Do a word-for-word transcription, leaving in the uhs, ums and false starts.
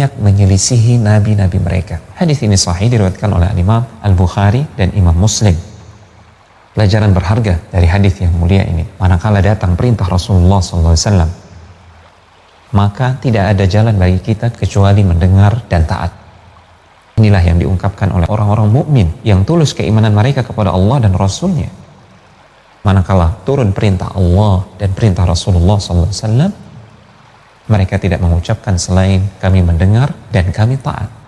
menyelisihi nabi-nabi mereka. Hadis ini sahih diriwayatkan oleh Imam Al-Bukhari dan Imam Muslim. Pelajaran berharga dari hadis yang mulia ini, manakala datang perintah Rasulullah shallallahu alaihi wasallam, maka tidak ada jalan bagi kita kecuali mendengar dan taat. Inilah yang diungkapkan oleh orang-orang mukmin yang tulus keimanan mereka kepada Allah dan Rasulnya. Manakala turun perintah Allah dan perintah Rasulullah shallallahu alaihi wasallam, mereka tidak mengucapkan selain kami mendengar dan kami taat.